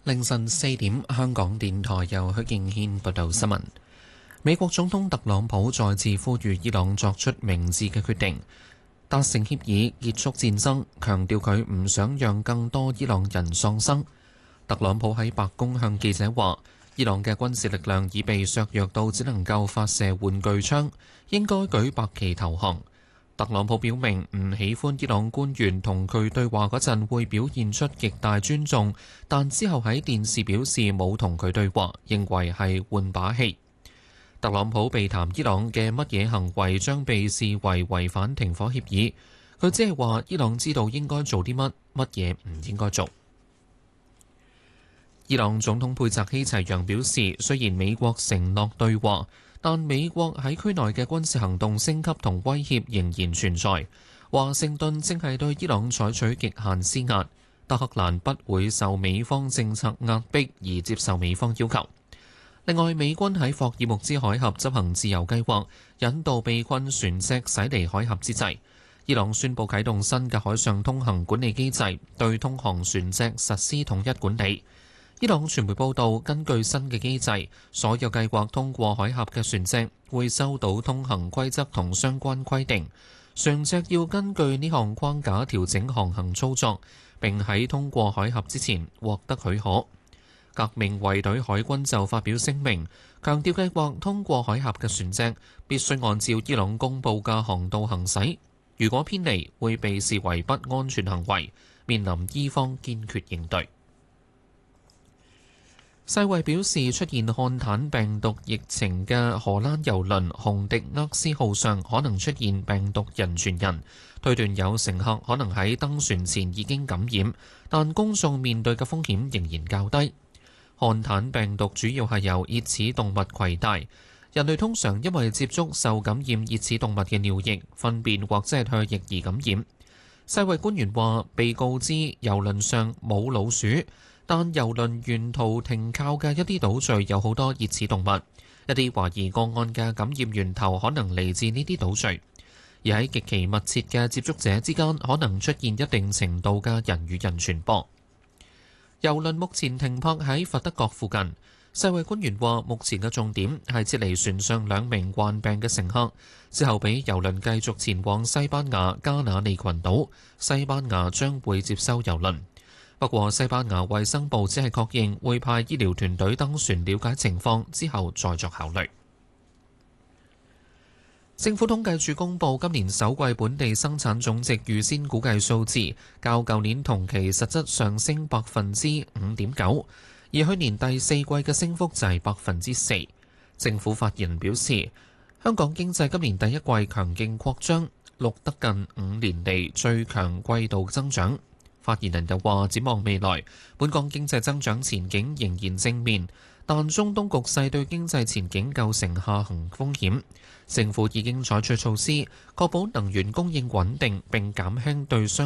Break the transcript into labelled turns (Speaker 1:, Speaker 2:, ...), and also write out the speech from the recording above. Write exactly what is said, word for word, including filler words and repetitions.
Speaker 1: 凌晨四點，香港電台由許敬軒報道新聞。美國總統特朗普再次呼籲伊朗作出明智嘅決定，達成協議結束戰爭，強調佢唔想讓更多伊朗人喪生。特朗普喺白宮向記者話，伊朗嘅軍事力量已被削弱到只能夠發射玩具槍，應該舉白旗投降。特朗普表明唔喜歡伊朗官員同佢對話嗰陣會表現出極大尊重，但之後喺電視表示冇同佢對話，認為係換把戲。特朗普避談伊朗嘅乜嘢行為將被視為違反停火協議，佢只係話伊朗知道應該做啲乜，乜嘢唔應該做。伊朗總統佩澤希齊揚表示，雖然美國承諾對話，但美國喺區內嘅軍事行動升級同威脅仍然存在。華盛頓正係對伊朗採取極限施壓，德黑蘭不會受美方政策壓迫而接受美方要求。另外，美軍喺霍爾木茲海峽執行自由計劃，引導被困船隻駛離海峽之際，伊朗宣布啟動新嘅海上通行管理機制，對通航船隻實施統一管理。伊朗傳媒報道，根據新嘅機制，所有計劃通過海峽嘅船隻會收到通行規則同相關規定，船隻要根據呢項框架調整航行操作，並喺通過海峽之前獲得許可。革命衛隊海軍就發表聲明，強調計劃通過海峽嘅船隻必須按照伊朗公佈嘅航道行駛，如果偏離會被視為不安全行為，面臨伊方堅決應對。世衛表示，出現漢坦病毒疫情嘅荷蘭郵輪紅迪厄斯號上可能出現病毒人傳人，推斷有乘客可能喺登船前已經感染，但公眾面對嘅風險仍然較低。漢坦病毒主要係由熱齒動物攜帶，人類通常因為接觸受感染熱齒動物嘅尿液、糞便或者係唾液而感染。世衛官員話，被告知郵輪上冇老鼠，但郵輪沿途停靠嘅一啲島嶼有好多熱齒動物，一啲懷疑個案嘅感染源頭可能嚟自呢啲島嶼，而喺極其密切嘅接觸者之間可能出現一定程度嘅人與人傳播。郵輪目前停泊喺佛得角附近，世衛官員話目前嘅重點係撤離船上兩名患病嘅乘客，之後俾郵輪繼續前往西班牙加那利群島，西班牙將會接收郵輪。不過，西班牙衛生部只係確認會派醫療團隊登船了解情況，之後再作考慮。政府統計處公佈今年首季本地生產總值預先估計數字，較舊年同期實質上升百分之五點九，而去年第四季嘅升幅就係百分之四。政府發言人表示，香港經濟今年第一季強勁擴張，錄得近五年嚟最強季度增長。發言人又話，展望未來，本港經濟增長前景仍然正面，但中東局勢對經濟前景構成下行風險。政府已經採取措施，確保能源供應穩定並減輕對商